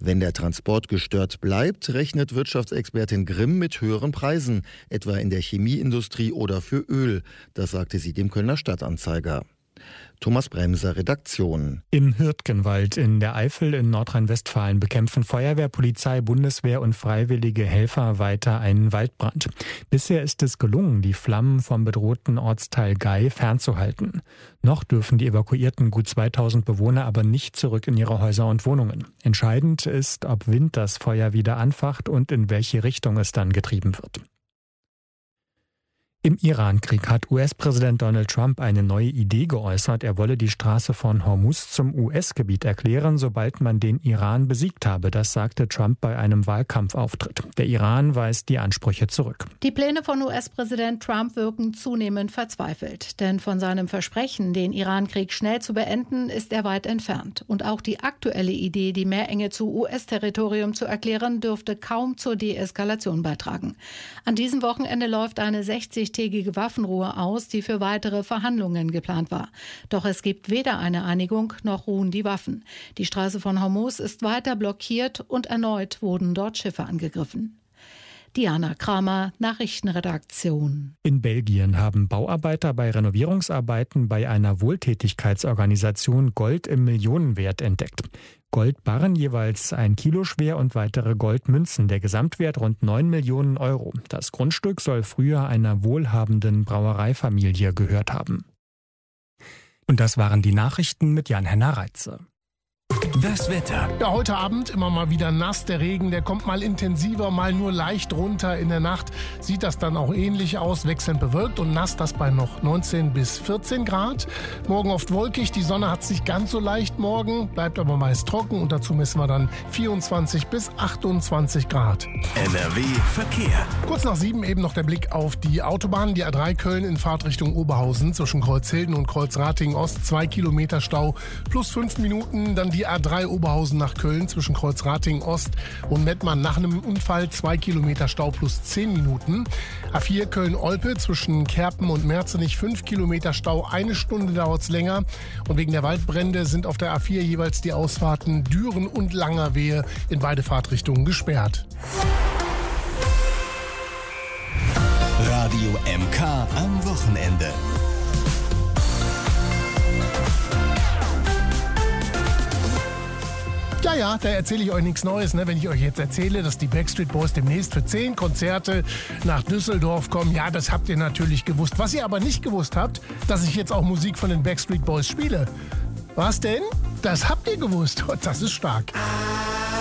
Wenn der Transport gestört bleibt, rechnet Wirtschaftsexpertin Grimm mit höheren Preisen, etwa in der Chemieindustrie oder für Öl. Das sagte sie dem Kölner Stadtanzeiger. Thomas Bremser, Redaktion. Im Hürtgenwald in der Eifel in Nordrhein-Westfalen bekämpfen Feuerwehr, Polizei, Bundeswehr und freiwillige Helfer weiter einen Waldbrand. Bisher ist es gelungen, die Flammen vom bedrohten Ortsteil Gay fernzuhalten. Noch dürfen die evakuierten gut 2000 Bewohner aber nicht zurück in ihre Häuser und Wohnungen. Entscheidend ist, ob Wind das Feuer wieder anfacht und in welche Richtung es dann getrieben wird. Im Iran-Krieg hat US-Präsident Donald Trump eine neue Idee geäußert. Er wolle die Straße von Hormuz zum US-Gebiet erklären, sobald man den Iran besiegt habe. Das sagte Trump bei einem Wahlkampfauftritt. Der Iran weist die Ansprüche zurück. Die Pläne von US-Präsident Trump wirken zunehmend verzweifelt. Denn von seinem Versprechen, den Iran-Krieg schnell zu beenden, ist er weit entfernt. Und auch die aktuelle Idee, die Meerenge zu US-Territorium zu erklären, dürfte kaum zur Deeskalation beitragen. An diesem Wochenende läuft eine 60-tägige Waffenruhe aus, die für weitere Verhandlungen geplant war. Doch es gibt weder eine Einigung noch ruhen die Waffen. Die Straße von Hormuz ist weiter blockiert und erneut wurden dort Schiffe angegriffen. Diana Kramer, Nachrichtenredaktion. In Belgien haben Bauarbeiter bei Renovierungsarbeiten bei einer Wohltätigkeitsorganisation Gold im Millionenwert entdeckt. Goldbarren jeweils 1 Kilo schwer und weitere Goldmünzen. Der Gesamtwert rund 9 Millionen Euro. Das Grundstück soll früher einer wohlhabenden Brauereifamilie gehört haben. Und das waren die Nachrichten mit Jan-Henner Reitze. Das Wetter. Ja, heute Abend immer mal wieder nass. Der Regen, der kommt mal intensiver, mal nur leicht runter. In der Nacht sieht das dann auch ähnlich aus, wechselnd bewölkt und nass, das bei noch 19 bis 14 Grad. Morgen oft wolkig, die Sonne hat es nicht ganz so leicht morgen, bleibt aber meist trocken und dazu messen wir dann 24 bis 28 Grad. NRW Verkehr. Kurz nach 7 eben noch der Blick auf die Autobahn, die A3 Köln in Fahrtrichtung Oberhausen zwischen Kreuzhilden und Kreuzratingen Ost, 2 Kilometer Stau plus 5 Minuten, dann die A3 Oberhausen nach Köln zwischen Kreuzratingen Ost und Mettmann nach einem Unfall 2 Kilometer Stau plus 10 Minuten. A4 Köln-Olpe zwischen Kerpen und Merzenich 5 Kilometer Stau, 1 Stunde dauert es länger. Und wegen der Waldbrände sind auf der A4 jeweils die Ausfahrten Düren und Langerwehe in beide Fahrtrichtungen gesperrt. Radio MK am Wochenende. Ja, da erzähle ich euch nichts Neues, ne? Wenn ich euch jetzt erzähle, dass die Backstreet Boys demnächst für 10 Konzerte nach Düsseldorf kommen. Ja, das habt ihr natürlich gewusst. Was ihr aber nicht gewusst habt, dass ich jetzt auch Musik von den Backstreet Boys spiele. Was denn? Das habt ihr gewusst. Das ist stark.